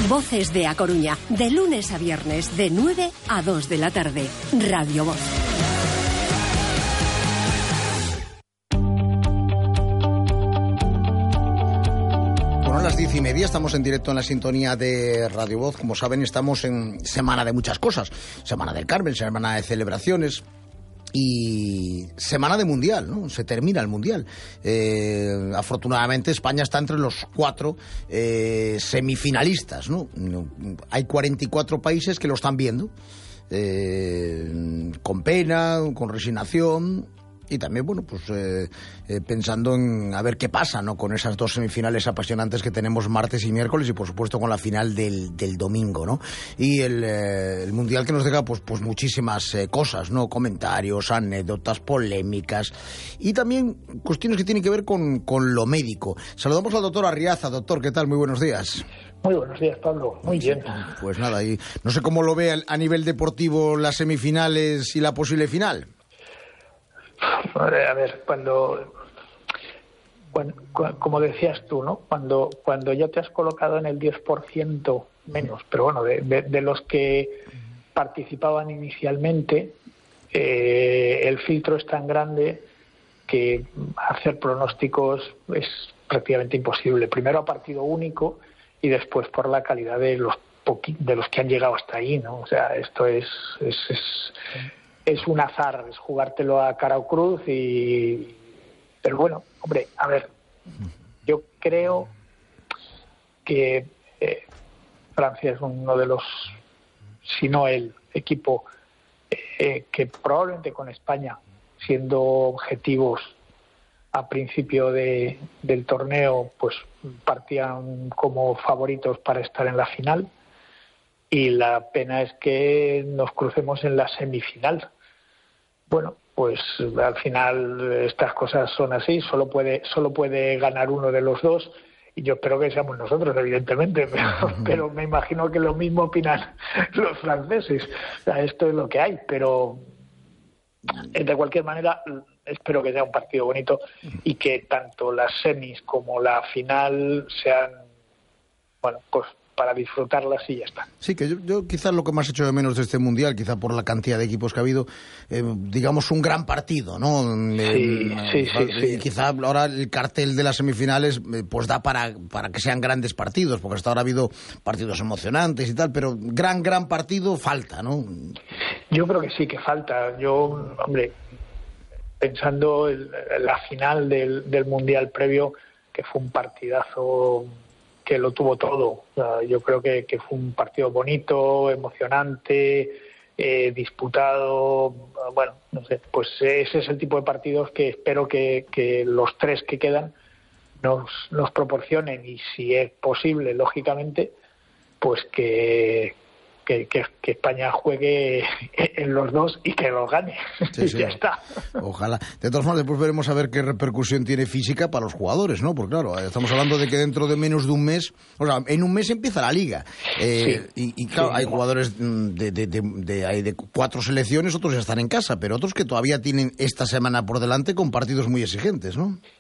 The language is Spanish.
Voces de A Coruña, de lunes a viernes, de 9 a 2 de la tarde. Radio Voz. Bueno, a las 10:30 estamos en directo en la sintonía de Radio Voz. Como saben, estamos en semana de muchas cosas. Semana del Carmen, semana de celebraciones y semana de Mundial, ¿no? Se termina el Mundial. Afortunadamente España está entre los 4 semifinalistas, ¿no? Hay 44 países que lo están viendo, con pena, con resignación. Y también, bueno, pues pensando en a ver qué pasa, ¿no? Con esas 2 semifinales apasionantes que tenemos martes y miércoles y, por supuesto, con la final del domingo, ¿no? Y el Mundial que nos deja, pues muchísimas cosas, ¿no? Comentarios, anécdotas, polémicas y también cuestiones que tienen que ver con lo médico. Saludamos al doctor Arriaza. Doctor, ¿qué tal? Muy buenos días. Muy buenos días, Pablo. Muy bien. Pues nada, y no sé cómo lo ve a nivel deportivo las semifinales y la posible final. A ver, cuando como decías tú, ¿no? Cuando ya te has colocado en el 10% menos, pero bueno, de los que participaban inicialmente, el filtro es tan grande que hacer pronósticos es prácticamente imposible. Primero a partido único y después por la calidad de los que han llegado hasta ahí, ¿no? O sea, esto es un azar, es jugártelo a cara o cruz pero bueno, hombre, a ver, yo creo que Francia es uno de los, si no el equipo que probablemente con España, siendo objetivos a principio del torneo, pues partían como favoritos para estar en la final. Y la pena es que nos crucemos en la semifinal. Bueno, pues al final estas cosas son así, solo puede ganar uno de los dos, y yo espero que seamos nosotros, evidentemente, pero me imagino que lo mismo opinan los franceses. O sea, esto es lo que hay, pero de cualquier manera espero que sea un partido bonito y que tanto las semis como la final sean, bueno, pues para disfrutarlas y ya está. Sí, que yo quizás lo que más echo de menos de este Mundial, quizá por la cantidad de equipos que ha habido, digamos un gran partido, ¿no? Sí. Quizá ahora el cartel de las semifinales pues da para que sean grandes partidos, porque hasta ahora ha habido partidos emocionantes y tal, pero gran partido falta, ¿no? Yo creo que sí que falta. Yo, hombre, pensando en la final del Mundial previo, que fue un partidazo que lo tuvo todo. O sea, yo creo que fue un partido bonito, emocionante, disputado. Bueno, no sé, pues ese es el tipo de partidos que espero que los 3 que quedan nos proporcionen, y si es posible, lógicamente, pues que España juegue en los 2 y que los gane. Sí. Ya está. Ojalá. De todas formas, después veremos a ver qué repercusión tiene física para los jugadores, ¿no? Porque claro, estamos hablando de que dentro de menos de un mes, o sea, en un mes empieza la Liga. Y claro, hay jugadores de 4 selecciones, otros ya están en casa, pero otros que todavía tienen esta semana por delante con partidos muy exigentes, ¿no?